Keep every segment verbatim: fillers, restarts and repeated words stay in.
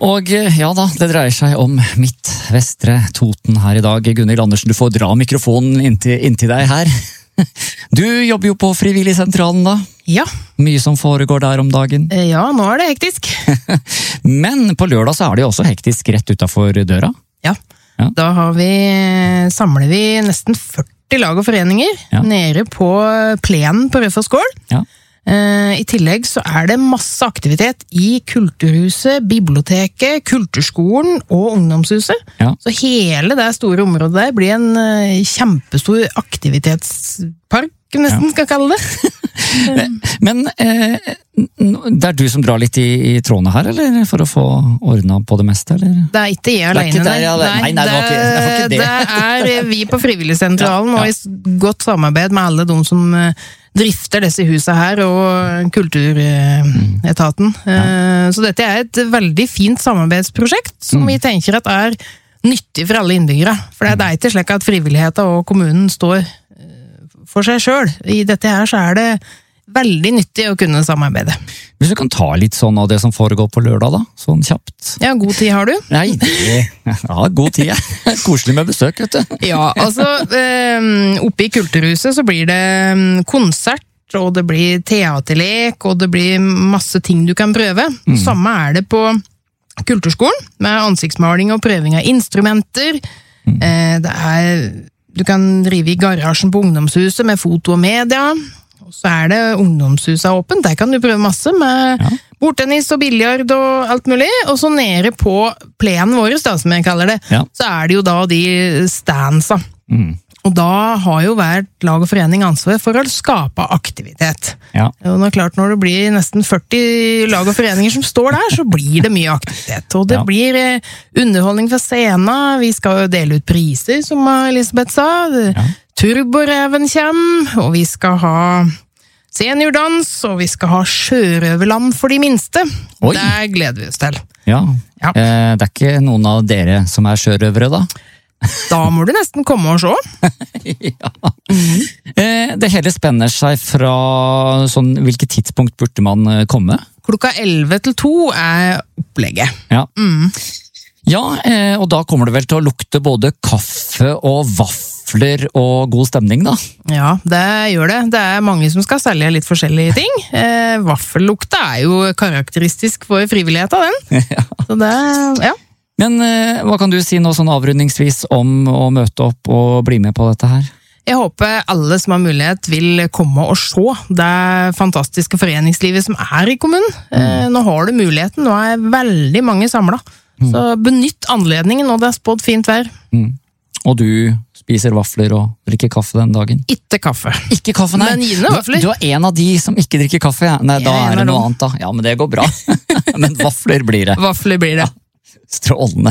Og ja da, det dreier seg om mitt Vestre Toten her i dag. Gunhild Andersen, du får dra mikrofonen inntil, inntil deg her. Du jobber jo på Frivilligsentralen da. Ja. Mye som foregår der om dagen. Ja, nå er det hektisk. Men på lørdag så er det jo også hektisk rett utenfor døra. Ja, ja. Da har vi, samler vi nesten førti lag og foreninger ja. Nede på plenen på Rødfoss gård. Ja. I tillegg så er det masse aktivitet i Kulturhuset, biblioteket, Kulturskolen og Ungdomshuset. Ja. Så hele det store området der blir en kjempestor aktivitetspark, nesten ja. Skal kalle det. Men, men eh, det er du som drar litt i, i trådene her, eller? For å få ordnet på det meste, eller? Det er ikke jeg alene, der. Ja, det, nei, nei, det, var ikke, det var ikke det. Det er vi på Frivilligsentralen, ja, ja. Og i godt samarbeid med alle de som drifter disse husene her, og Kulturetaten. Mm. Ja. Så dette er et veldig fint samarbeidsprosjekt, som mm. vi tenker at er nyttig for alle innbyggere. For det er ikke slik at frivilligheten og kommunen står for seg selv. I dette her så er det veldig nyttig å kunne samarbeide. Hvis du kan ta litt sånn av det som foregår på lørdag da, sånn kjapt. Ja, god tid har du? Nei, det, ja, god tid. Koselig med besøk, vet du. Ja, altså, oppe i Kulturhuset så blir det konsert, og det blir teaterlek, og det blir masse ting du kan prøve. Mm. Samme er det på Kulturskolen, med ansiktsmaling og prøving av instrumenter. Mm. Det er... Du kan drive i garasjen på Ungdomshuset med foto og media, og så er det Ungdomshuset åpent, der kan du prøve masse med ja. Bordtennis og biljard og alt mulig, og så nede på plenen vår, da, som jeg kaller det, ja. Så er det jo da de standsa. Mm. Og da har jo hvert lag og forening ansvar for å skape aktivitet. Ja. Og det er klart, når det blir nesten førti lag og foreninger som står der, så blir det mye aktivitet. Og det ja. Blir underholdning fra scenen, vi skal jo dele ut priser, som Elisabeth sa. Ja. Turboreven kommer, og vi skal ha seniordans, og vi skal ha sjørøverland for de minste. Oi. Det gleder vi oss til. Ja, ja. Eh, det er ikke noen av dere som er sjørøvere da? Da må du nesten komme og se. Ja. Mm. Det hele spenner seg fra sånn, hvilket tidspunkt burde man komme? Klokka elleve til to er opplegget. Ja. Mm. Ja, og da kommer det vel til å lukte både kaffe og vafler og god stemning, da? Ja, det gjør det. Det er mange som skal selge litt forskjellige ting. Eh, vaffellukta er jo karakteristisk for frivilligheten, den. Ja. Så det, ja. Men eh, hva kan du si nå sånn avrundingsvis om å møte opp og bli med på dette her? Jeg håper alle som har mulighet vil komme og se det fantastiske foreningslivet som er i kommunen. Mm. Eh, nå har du muligheten, nå er veldig mange samlet. Mm. Så benytt anledningen når det er spådd fint vær. Mm. Og du spiser vafler og drikker kaffe den dagen? Ikke kaffe. Ikke kaffe, nei. Men gine vafler. Du, du er en av de som ikke drikker kaffe, ja. Nei, da er det noe annet da. Ja, men det går bra. Men vafler blir det. Vafler blir det. Ja. Strålende.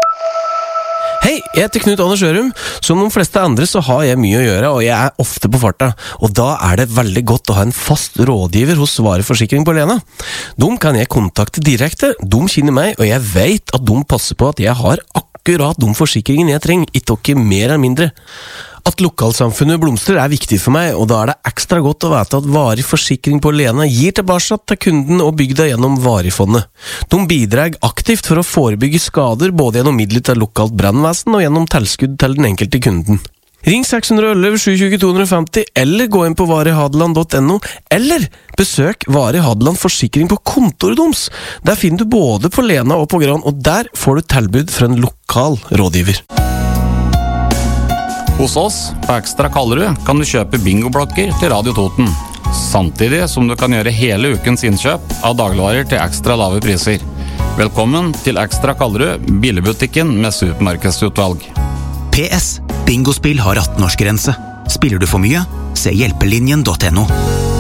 Hei, jeg heter Knut Anders Ørum. Som de fleste andre så har jeg mye å gjøre, og jeg er ofte på farta. Og da er det veldig godt å ha en fast rådgiver hos Svare Forsikring på Lena. De kan jeg kontakte direkte, de kjenner meg, og jeg vet at de passer på at jeg har akkurat de forsikringene jeg trenger, ikke mer eller mindre. At lokalsamfunnet blomstrer er viktig for meg, og da er det ekstra godt å vite at Varig Forsikring på Lena gir tilbake til kunden og bygda gjennom Varigfondet. De bidrar aktivt for å forebygge skader både gjennom midler til lokalt brannvesen og gjennom tilskudd til den enkelte kunden. Ring seks ett ett sju to to to fem null, eller gå inn på varihadeland punktum no, eller besøk Varig Hadeland Forsikring på kontoret deres. Der finner du både på Lena og på Gran, og der får du tilbud fra en lokal rådgiver. Hos oss på Ekstra Kallerud kan du kjøpe bingoblokker til Radio Toten, samtidig som du kan gjøre hele ukens innkjøp av dagligvarer til ekstra lave priser. Velkommen til Ekstra Kallerud, billigbutikken med supermarkedsutvalg. P S. Bingospill har atten-årsgrense. Spiller du for mye? Se hjelpelinjen punktum no.